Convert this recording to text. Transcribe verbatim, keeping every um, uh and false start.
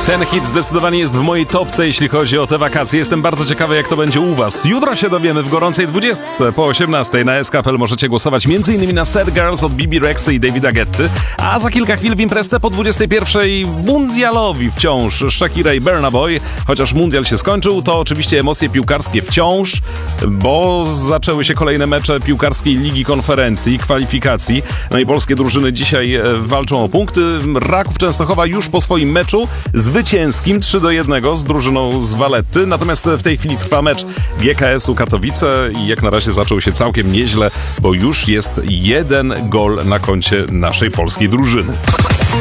Ten hit zdecydowanie jest w mojej topce, jeśli chodzi o te wakacje. Jestem bardzo ciekawy, jak to będzie u was. Jutro się dowiemy w gorącej dwudziestce po osiemnastej na S K kropka p l. Możecie głosować m.in. na Sad Girls od Bibi Rexy i Davida Guetty, a za kilka chwil w imprezce po dwudziestej pierwszej mundialowi wciąż Shakira i Burna Boy. Chociaż mundial się skończył, to oczywiście emocje piłkarskie wciąż, bo zaczęły się kolejne mecze piłkarskiej Ligi Konferencji, kwalifikacji. No i polskie drużyny dzisiaj walczą o punkty. Raków Częstochowa już po swoim meczu zwycięskim trzy do jednego z drużyną z Valetty. Natomiast w tej chwili trwa mecz G K S u Katowice i jak na razie zaczął się całkiem nieźle, bo już jest jeden gol na koncie naszej polskiej drużyny.